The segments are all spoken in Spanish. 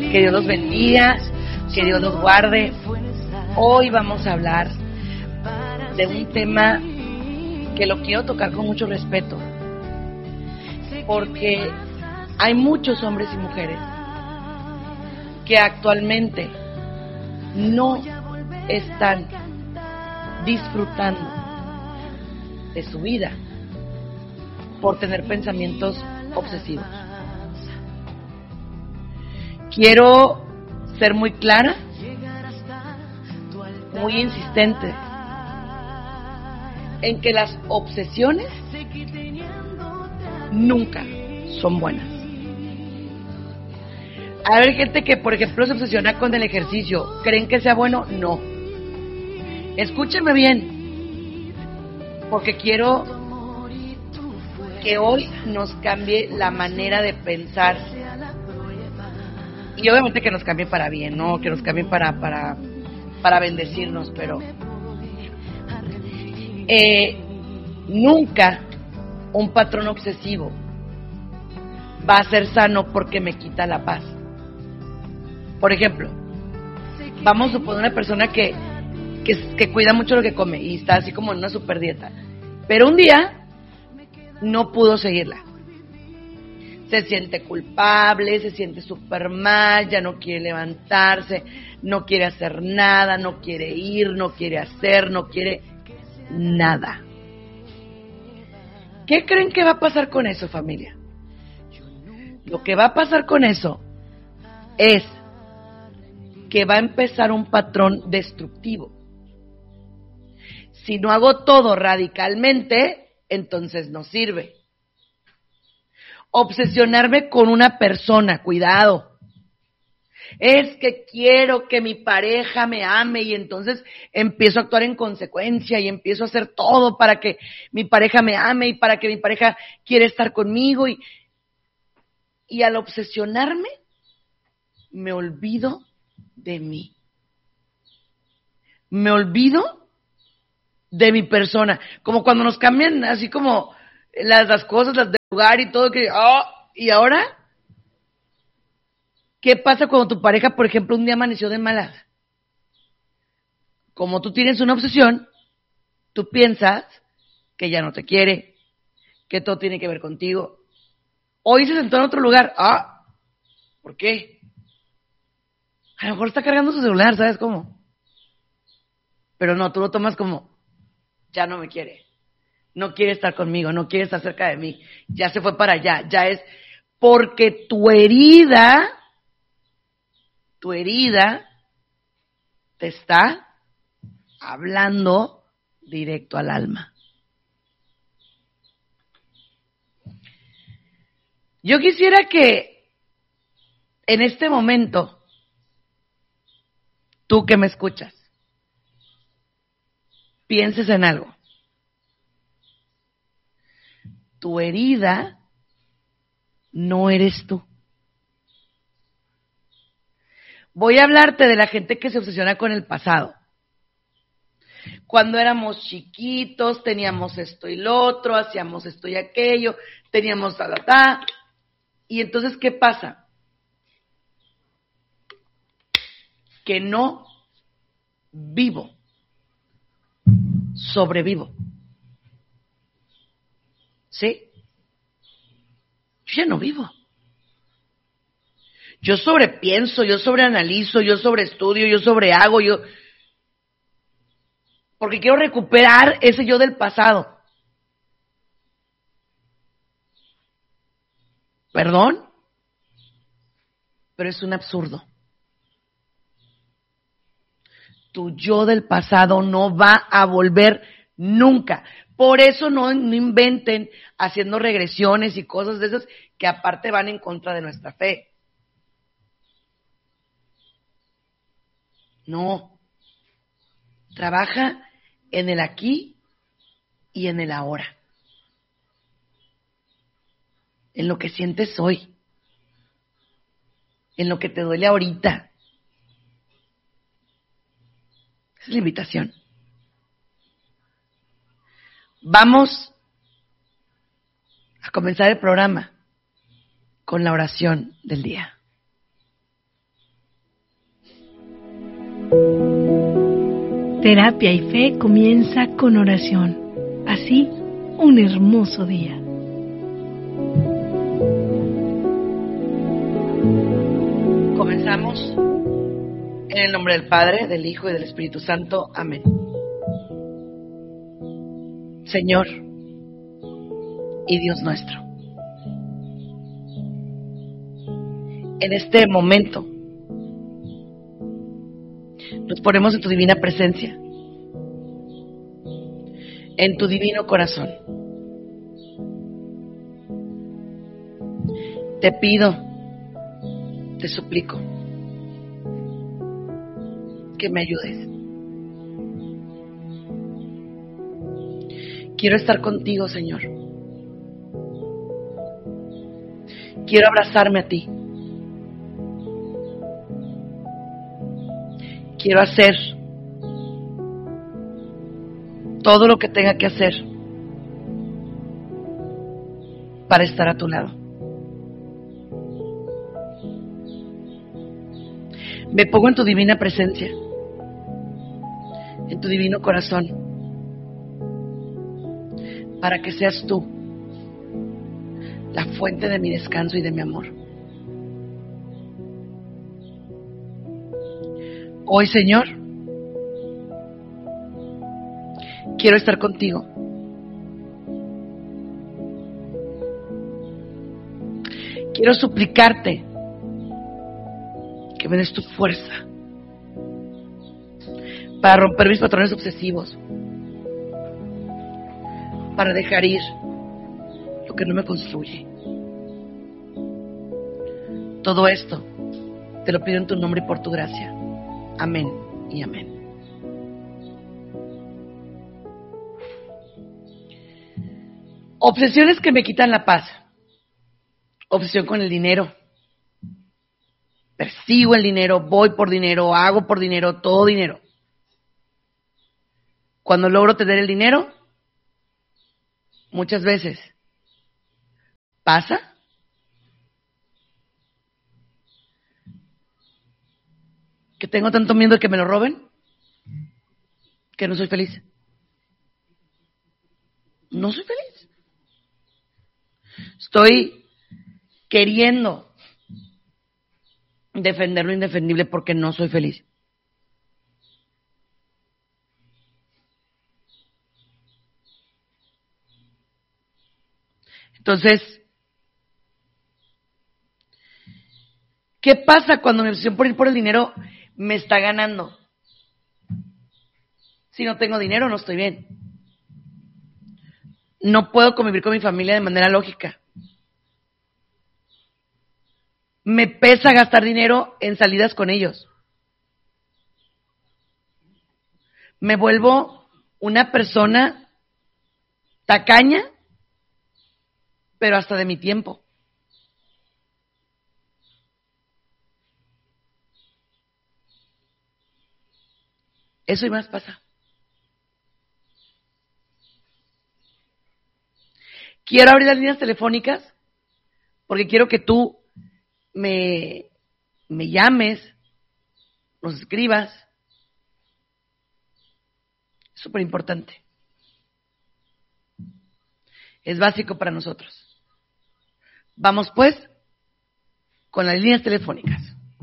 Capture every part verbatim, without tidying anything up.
Que Dios los bendiga, que Dios los guarde. Hoy vamos a hablar de un tema que lo quiero tocar con mucho respeto, porque hay muchos hombres y mujeres que actualmente no están disfrutando de su vida por tener pensamientos obsesivos. Quiero ser muy clara, muy insistente en que las obsesiones nunca son buenas. Hay gente que, por ejemplo, se obsesiona con el ejercicio. ¿Creen que sea bueno? No. Escúchenme bien, porque quiero que hoy nos cambie la manera de pensar. Y obviamente que nos cambie para bien, ¿no? Que nos cambie para, para, para bendecirnos, pero eh, nunca un patrón obsesivo va a ser sano porque me quita la paz. Por ejemplo, vamos a suponer una persona que, que, que cuida mucho lo que come y está así como en una super dieta, pero un día no pudo seguirla. Se siente culpable, se siente súper mal, ya no quiere levantarse, no quiere hacer nada, no quiere ir, no quiere hacer, no quiere nada. ¿Qué creen que va a pasar con eso, familia? Lo que va a pasar con eso es que va a empezar un patrón destructivo. Si no hago todo radicalmente, entonces no sirve. Obsesionarme con una persona, cuidado. Es que quiero que mi pareja me ame y entonces empiezo a actuar en consecuencia y empiezo a hacer todo para que mi pareja me ame y para que mi pareja quiera estar conmigo y, y al obsesionarme me olvido de mí. Me olvido de mi persona. Como cuando nos cambian así como las, las cosas, las del lugar y todo, que, oh, y ahora, ¿qué pasa cuando tu pareja, por ejemplo, un día amaneció de malas? Como tú tienes una obsesión, tú piensas que ya no te quiere, que todo tiene que ver contigo. Hoy se sentó en otro lugar. Ah, ¿por qué? A lo mejor está cargando su celular, ¿sabes cómo? Pero no, tú lo tomas como, ya no me quiere. No quiere estar conmigo, no quiere estar cerca de mí. Ya se fue para allá, ya es porque tu herida, tu herida te está hablando directo al alma. Yo quisiera que en este momento, tú que me escuchas, pienses en algo. Tu herida no eres tú. Voy a hablarte de la gente que se obsesiona con el pasado. Cuando éramos chiquitos, teníamos esto y lo otro, hacíamos esto y aquello, teníamos ta, ta, ta. Y entonces, ¿qué pasa? Que no vivo, sobrevivo. ¿Sí? Yo ya no vivo. Yo sobrepienso, yo sobreanalizo, yo sobreestudio, yo sobrehago, yo... Porque quiero recuperar ese yo del pasado. ¿Perdón? Pero es un absurdo. Tu yo del pasado no va a volver nunca. Por eso no, no inventen haciendo regresiones y cosas de esas que aparte van en contra de nuestra fe. No. Trabaja en el aquí y en el ahora. En lo que sientes hoy. En lo que te duele ahorita. Esa es la invitación. Vamos a comenzar el programa con la oración del día. Terapia y Fe comienza con oración. Así, un hermoso día. Comenzamos en el nombre del Padre, del Hijo y del Espíritu Santo. Amén. Señor y Dios nuestro, en este momento nos ponemos en tu divina presencia, en tu divino corazón. Te pido, te suplico, que me ayudes. Quiero estar contigo, Señor. Quiero abrazarme a ti. Quiero hacer todo lo que tenga que hacer para estar a tu lado. Me pongo en tu divina presencia, en tu divino corazón, para que seas tú la fuente de mi descanso y de mi amor. Hoy, Señor, quiero estar contigo. Quiero suplicarte que me des tu fuerza para romper mis patrones obsesivos, para dejar ir lo que no me construye. Todo esto te lo pido en tu nombre y por tu gracia. Amén y amén. Obsesiones que me quitan la paz. Obsesión con el dinero. Persigo el dinero, voy por dinero, hago por dinero, todo dinero. Cuando logro tener el dinero, muchas veces pasa que tengo tanto miedo de que me lo roben que no soy feliz. No soy feliz. Estoy queriendo defender lo indefendible porque no soy feliz. Entonces, ¿qué pasa cuando mi obsesión por ir por el dinero me está ganando? Si no tengo dinero, no estoy bien. No puedo convivir con mi familia de manera lógica. Me pesa gastar dinero en salidas con ellos. Me vuelvo una persona tacaña, pero hasta de mi tiempo. Eso y más pasa. Quiero abrir las líneas telefónicas porque quiero que tú me, me llames, nos escribas. Es súper importante. Es básico para nosotros. Vamos pues con las líneas telefónicas.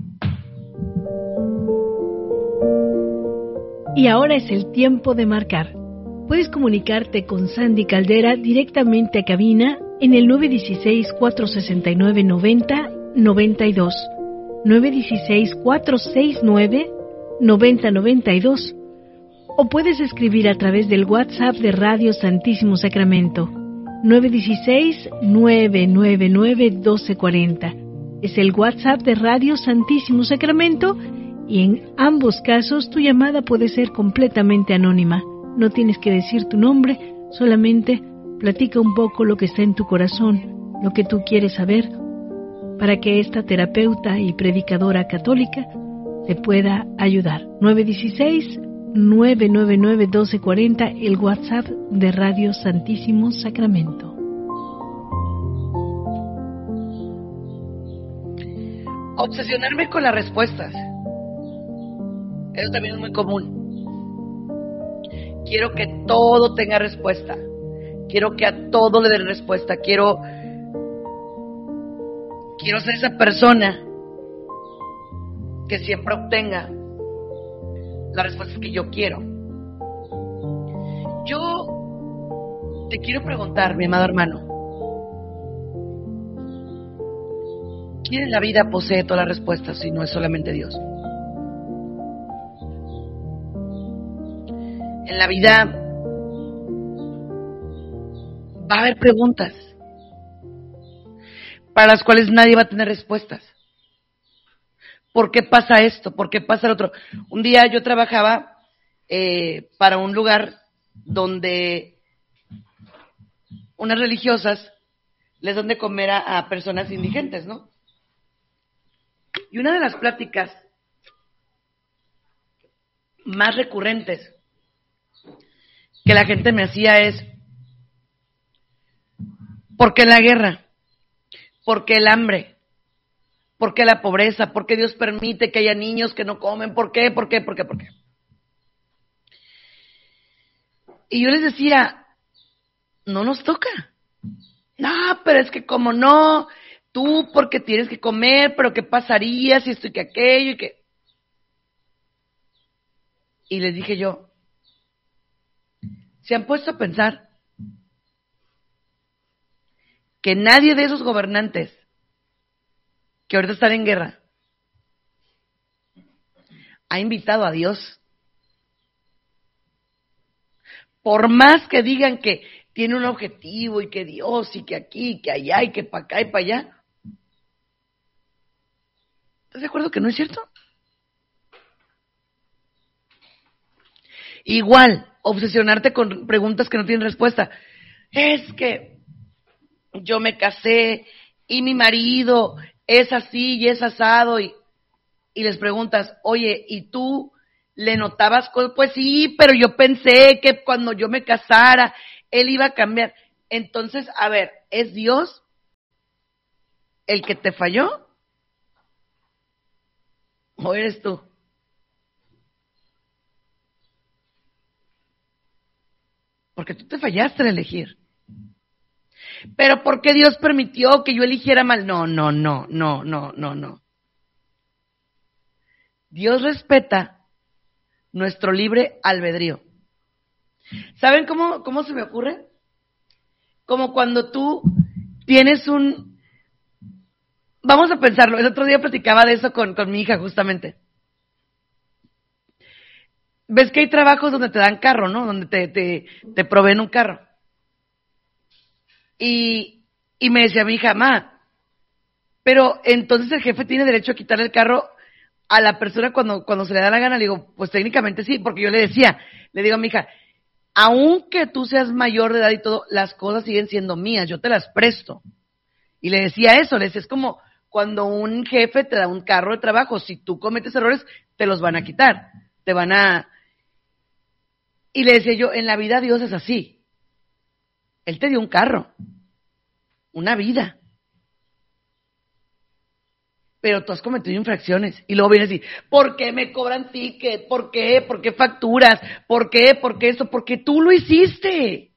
Y ahora es el tiempo de marcar. Puedes comunicarte con Sandy Caldera directamente a cabina en el nueve uno seis, cuatro seis nueve, nueve cero nueve dos, nueve uno seis, cuatro seis nueve, nueve cero nueve dos, o puedes escribir a través del WhatsApp de Radio Santísimo Sacramento, nueve uno seis, nueve nueve nueve, uno dos cuatro cero. Es el WhatsApp de Radio Santísimo Sacramento y en ambos casos tu llamada puede ser completamente anónima. No tienes que decir tu nombre, solamente platica un poco lo que está en tu corazón, lo que tú quieres saber, para que esta terapeuta y predicadora católica te pueda ayudar. nueve uno seis, nueve nueve nueve, uno dos cuatro cero, el WhatsApp de Radio Santísimo Sacramento. Obsesionarme con las respuestas. Eso también es muy común. quiero que todo tenga respuesta, quiero que a todo le den respuesta, quiero, quiero ser esa persona que siempre obtenga la respuesta que yo quiero. Yo te quiero preguntar, mi amado hermano, ¿quién en la vida posee todas las respuestas si no es solamente Dios? En la vida va a haber preguntas para las cuales nadie va a tener respuestas. ¿Por qué pasa esto? ¿Por qué pasa el otro? Un día yo trabajaba eh, para un lugar donde unas religiosas les dan de comer a, a personas indigentes, ¿no? Y una de las pláticas más recurrentes que la gente me hacía es: ¿por qué la guerra? ¿Por qué el hambre? ¿Por qué la pobreza? ¿Por qué Dios permite que haya niños que no comen? ¿Por qué? ¿Por qué? ¿Por qué? ¿Por qué? Y yo les decía, no nos toca. No, pero es que como no, tú porque tienes que comer, pero ¿qué pasaría si esto y que aquello y que...? Y les dije yo, ¿se han puesto a pensar que nadie de esos gobernantes que ahorita están en guerra ha invitado a Dios? Por más que digan que tiene un objetivo y que Dios y que aquí y que allá y que para acá y para allá, ¿estás de acuerdo que no es cierto? Igual, obsesionarte con preguntas que no tienen respuesta. Es que yo me casé y mi marido es así y es asado, y, y les preguntas, oye, ¿y tú le notabas cosas? Pues sí, pero yo pensé que cuando yo me casara, él iba a cambiar. Entonces, a ver, ¿es Dios el que te falló? ¿O eres tú? Porque tú te fallaste en elegir. Pero ¿por qué Dios permitió que yo eligiera mal? No, no, no, no, no, no, no. Dios respeta nuestro libre albedrío. ¿Saben cómo, cómo se me ocurre? Como cuando tú tienes un... Vamos a pensarlo, el otro día platicaba de eso con, con mi hija justamente. ¿Ves que hay trabajos donde te dan carro, no? Donde te, te, te proveen un carro. Y, y me decía mi hija, ma, pero entonces el jefe tiene derecho a quitarle el carro a la persona cuando, cuando se le da la gana. Le digo, pues técnicamente sí, porque yo le decía, le digo a mi hija, aunque tú seas mayor de edad y todo, las cosas siguen siendo mías, yo te las presto. Y le decía eso, le decía, es como cuando un jefe te da un carro de trabajo, si tú cometes errores, te los van a quitar, te van a... Y le decía yo, en la vida Dios es así. Él te dio un carro, una vida. Pero tú has cometido infracciones. Y luego vienes y, ¿por qué me cobran ticket? ¿Por qué? ¿Por qué facturas? ¿Por qué? ¿Por qué esto? Porque tú lo hiciste.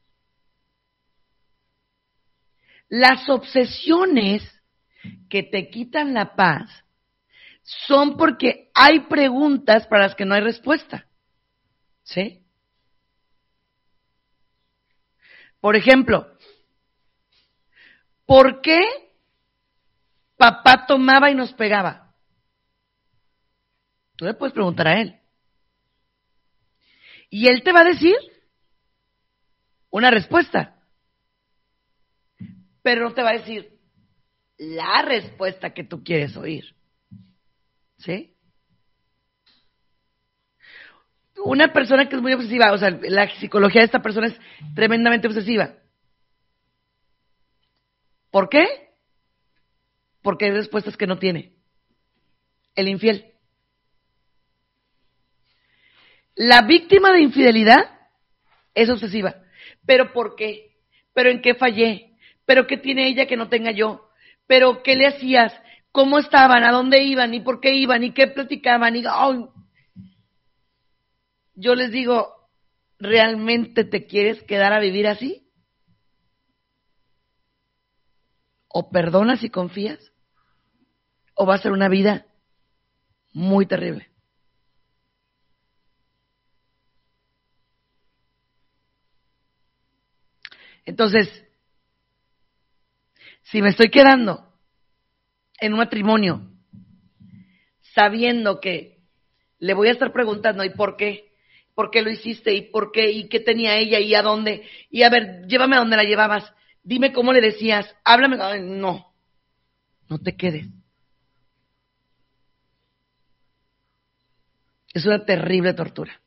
Las obsesiones que te quitan la paz son porque hay preguntas para las que no hay respuesta. ¿Sí? Por ejemplo, ¿por qué papá tomaba y nos pegaba? Tú le puedes preguntar a él. Y él te va a decir una respuesta. Pero no te va a decir la respuesta que tú quieres oír. ¿Sí? Una persona que es muy obsesiva, o sea, la psicología de esta persona es tremendamente obsesiva. ¿Por qué? Porque hay respuestas que no tiene. El infiel. La víctima de infidelidad es obsesiva. ¿Pero por qué? ¿Pero en qué fallé? ¿Pero qué tiene ella que no tenga yo? ¿Pero qué le hacías? ¿Cómo estaban? ¿A dónde iban? ¿Y por qué iban? ¿Y qué platicaban? Y, oh, yo les digo, ¿realmente te quieres quedar a vivir así? ¿O perdonas y confías? ¿O va a ser una vida muy terrible? Entonces, si me estoy quedando en un matrimonio sabiendo que le voy a estar preguntando, ¿y por qué? ¿Por qué lo hiciste? ¿Y por qué? ¿Y qué tenía ella? ¿Y a dónde? Y a ver, llévame a donde la llevabas. Dime cómo le decías. Háblame. No, no te quedes. Es una terrible tortura.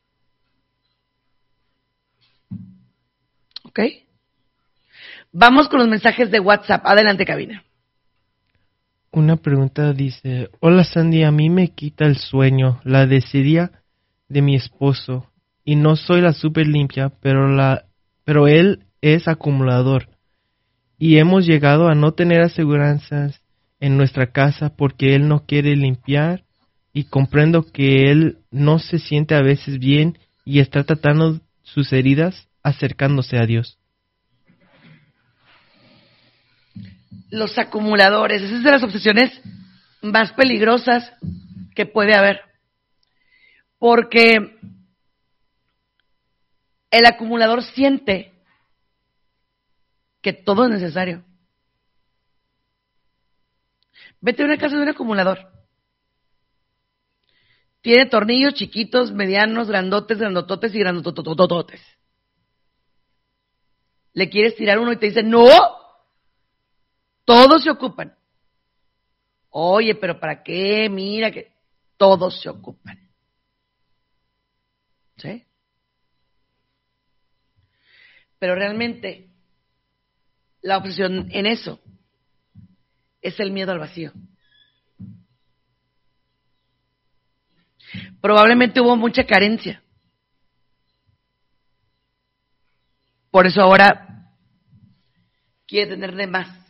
¿Ok? Vamos con los mensajes de WhatsApp. Adelante, cabina. Una pregunta dice, hola Sandy, a mí me quita el sueño la desidia de mi esposo y no soy la súper limpia, pero, la, pero él es acumulador y hemos llegado a no tener aseguranzas en nuestra casa porque él no quiere limpiar y comprendo que él no se siente a veces bien y está tratando sus heridas acercándose a Dios. Los acumuladores, esa es de las obsesiones más peligrosas que puede haber. Porque el acumulador siente que todo es necesario. Vete a una casa de un acumulador. Tiene tornillos chiquitos, medianos, grandotes, grandototes y grandototototes. Le quieres tirar uno y te dice, ¡no! Todos se ocupan. Oye, pero ¿para qué? Mira que todos se ocupan. ¿Sí? Pero realmente la obsesión en eso es el miedo al vacío. Probablemente hubo mucha carencia. Por eso ahora quiere tener de más.